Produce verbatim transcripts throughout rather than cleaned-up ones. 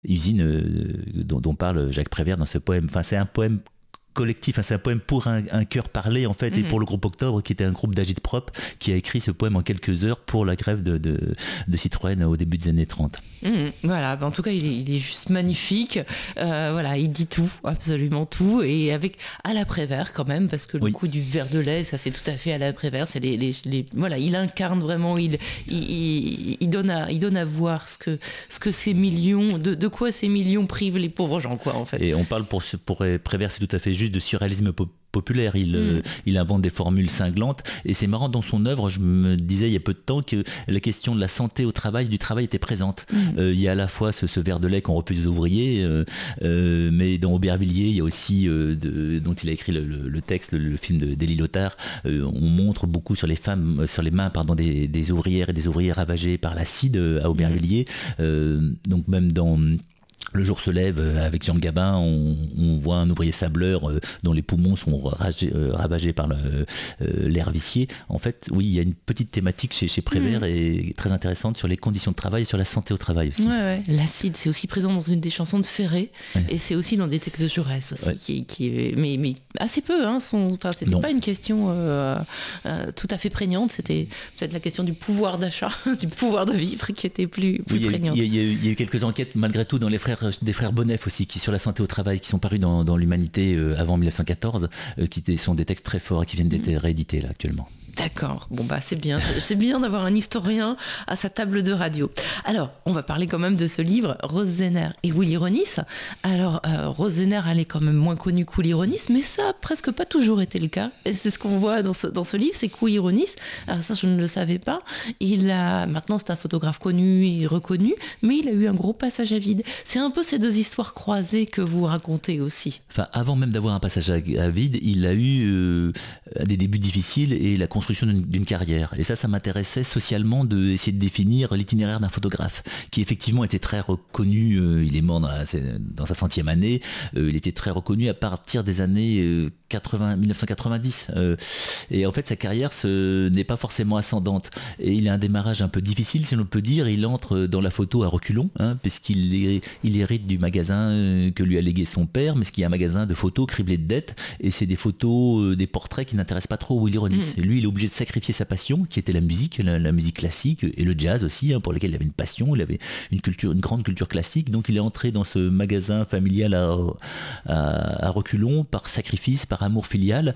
usine euh, dont, dont parle Jacques Prévert dans ce poème. Enfin, c'est un poème collectif, hein, c'est un poème pour un, un cœur parlé en fait, mmh. et pour le groupe Octobre qui était un groupe d'agit-prop qui a écrit ce poème en quelques heures pour la grève de, de, de Citroën au début des années trente. Mmh. Voilà, en tout cas il est, il est juste magnifique, euh, voilà, il dit tout, absolument tout, et avec à la Prévert quand même, parce que le oui. coup du verre de lait, ça c'est tout à fait à la Prévert, c'est les, les, les, voilà, il incarne vraiment, il, il, il, il, donne à, il donne à voir ce que, ce que ces millions, de, de quoi ces millions privent les pauvres gens, quoi, en fait. Et on parle pour, pour Prévert, c'est tout à fait juste de surréalisme pop- populaire, il, mmh. euh, il invente des formules cinglantes, et c'est marrant, dans son œuvre, je me disais il y a peu de temps que la question de la santé au travail, du travail était présente. Mmh. Euh, il y a à la fois ce, ce verre de lait qu'on refuse aux ouvriers, euh, euh, mais dans Aubervilliers, il y a aussi, euh, de, dont il a écrit le, le, le texte, le, le film de d'Élie Lothar, euh, on montre beaucoup sur les femmes, sur les mains pardon, des, des ouvrières et des ouvriers ravagés par l'acide à Aubervilliers, mmh. euh, donc même dans... Le jour se lève, avec Jean Gabin, on, on voit un ouvrier sableur euh, dont les poumons sont ragés, euh, ravagés par le, euh, l'air vicié. En fait, oui, il y a une petite thématique chez, chez Prévert mmh. et très intéressante sur les conditions de travail et sur la santé au travail aussi. Ouais, ouais. L'acide, c'est aussi présent dans une des chansons de Ferré, ouais. et c'est aussi dans des textes de Jaurès aussi, ouais. qui, qui est, mais, mais assez peu. Hein, son, enfin, c'était non. pas une question euh, euh, tout à fait prégnante, c'était peut-être la question du pouvoir d'achat, du pouvoir de vivre qui était plus, plus oui, prégnante. Il y, y, y a eu quelques enquêtes malgré tout dans les frères des frères Bonnef aussi, qui sur la santé au travail, qui sont parus dans, dans l'Humanité euh, avant dix-neuf cent quatorze, euh, qui t- sont des textes très forts et qui viennent d'être mmh. réédités là actuellement. D'accord, bon bah c'est bien, c'est bien d'avoir un historien à sa table de radio. Alors, on va parler quand même de ce livre, Rose Zenner et Willy Ronis. Alors, euh, Rose Zenner, elle est quand même moins connue que Willy Ronis, mais ça a presque pas toujours été le cas. Et c'est ce qu'on voit dans ce, dans ce livre, c'est que Willy Ronis, alors ça je ne le savais pas, il a, maintenant c'est un photographe connu et reconnu, mais il a eu un gros passage à vide. C'est un peu ces deux histoires croisées que vous racontez aussi. Enfin, avant même d'avoir un passage à, à vide, il a eu euh, des débuts difficiles et la construction d'une, d'une carrière. Et ça, ça m'intéressait socialement d'essayer de définir l'itinéraire d'un photographe, qui effectivement était très reconnu, euh, il est mort dans, la, dans sa centième année, euh, il était très reconnu à partir des années euh, quatre-vingts, dix-neuf cent quatre-vingt-dix. Euh, et en fait, sa carrière ce, n'est pas forcément ascendante. Et il a un démarrage un peu difficile, si l'on peut dire. Il entre dans la photo à reculons, hein, puisqu'il est, il hérite du magasin que lui a légué son père, mais ce qui est un magasin de photos criblé de dettes. Et c'est des photos, euh, des portraits qui n'intéressent pas trop Willy Ronis. Mmh. Lui, il est obligé de sacrifier sa passion, qui était la musique, la, la musique classique et le jazz aussi, hein, pour lequel il avait une passion, il avait une culture, une grande culture classique. Donc il est entré dans ce magasin familial à, à, à reculons par sacrifice, par amour filial.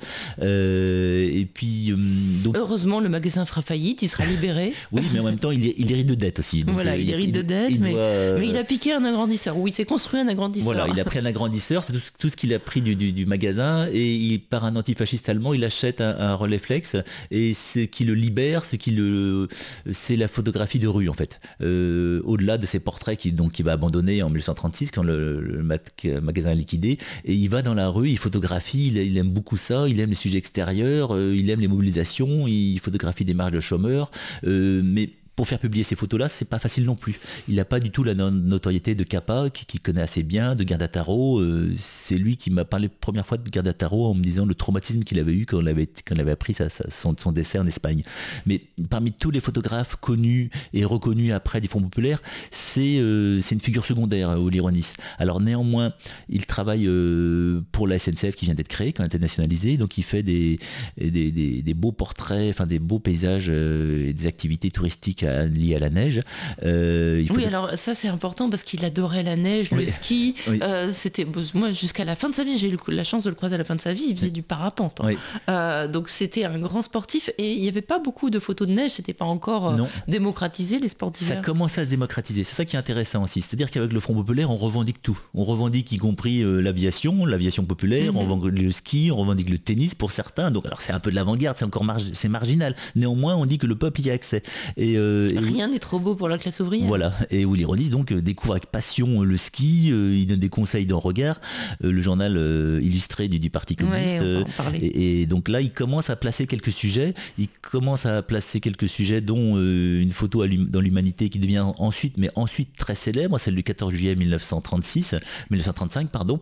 Euh, et puis euh, donc... heureusement, le magasin fera faillite, il sera libéré. Oui, mais en même temps, il, il hérite de dettes aussi. Donc, voilà, euh, il hérite il, de dettes, il mais, doit... mais il a piqué un agrandisseur. Oui, il s'est construit un agrandisseur. Voilà, il a pris un agrandisseur, c'est tout, tout ce qu'il a pris du, du, du magasin, et il, par un antifasciste allemand, il achète un, un Rolleiflex, et ce qui le libère, ce qui le, c'est la photographie de rue en fait. Euh, au-delà de ses portraits qu'il donc il va abandonner en dix-neuf cent trente-six quand le, le magasin est liquidé, et il va dans la rue, il photographie, il, il aime beaucoup ça, il aime les sujets extérieurs, euh, il aime les mobilisations, il photographie des marches de chômeurs, euh, mais pour faire publier ces photos-là, c'est pas facile non plus. Il n'a pas du tout la notoriété de Capa, qui, qui connaît assez bien, de Guerdataro. Euh, c'est lui qui m'a parlé la première fois de Guerdataro en me disant le traumatisme qu'il avait eu quand on avait, quand on avait appris sa, sa, son, son décès en Espagne. Mais parmi tous les photographes connus et reconnus après des fonds populaires, c'est, euh, c'est une figure secondaire, Willy Ronis. Alors néanmoins, il travaille euh, pour la S N C F qui vient d'être créée, qui a été nationalisée, donc il fait des, des, des, des beaux portraits, enfin des beaux paysages euh, et des activités touristiques lié à la neige. Euh, il faut oui, de... alors ça c'est important parce qu'il adorait la neige, oui. le ski. Oui. Euh, c'était moi jusqu'à la fin de sa vie, j'ai eu la chance de le croiser à la fin de sa vie. Il faisait oui. du parapente, hein. oui. euh, donc c'était un grand sportif et il n'y avait pas beaucoup de photos de neige. C'était pas encore euh, démocratisé les sports d'hiver. Ça commence à se démocratiser. C'est ça qui est intéressant aussi. C'est-à-dire qu'avec le Front populaire, on revendique tout. On revendique y compris euh, l'aviation, l'aviation populaire. Mm-hmm. On revendique le ski, on revendique le tennis pour certains. Donc alors c'est un peu de l'avant-garde, c'est encore marg- c'est marginal. Néanmoins, on dit que le peuple y a accès. Et euh, rien n'est trop beau pour la classe ouvrière. Voilà, et Willy Ronis donc euh, découvre avec passion euh, le ski, euh, il donne des conseils dans Regard, euh, le journal euh, illustré du, du Parti communiste, ouais, et, et donc là il commence à placer quelques sujets, il commence à placer quelques sujets dont euh, une photo à l'hum- dans l'Humanité qui devient ensuite, mais ensuite très célèbre, celle du quatorze juillet dix-neuf cent trente-six, dix-neuf cent trente-cinq pardon.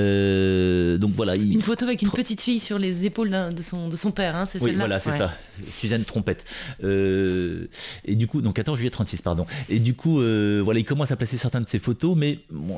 Euh, donc voilà. Il... Une photo avec une petite fille sur les épaules de son, de son père, hein, c'est oui, celle-là. Voilà, c'est ouais. ça, Suzanne Trompette. Euh, et du coup, donc quatorze juillet trente-six, pardon. Et du coup, euh, voilà, il commence à placer certains de ses photos, mais bon,